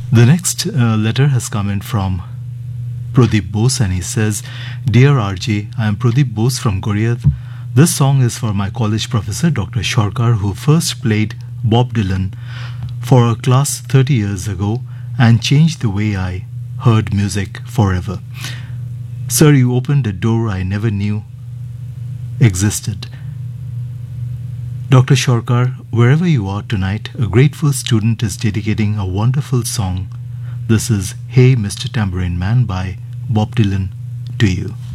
The next letter has come in from Pradeep Bose, and he says, "Dear RJ, I am Pradeep Bose from Guriyat. This song is for my college professor, Dr. Shorkar, who first played Bob Dylan for a class 30 years ago and changed the way I heard music forever. Sir, you opened a door I never knew existed. Dr. Shorkar, wherever you are tonight, a grateful student is dedicating a wonderful song. This is Hey Mr. Tambourine Man by Bob Dylan to you."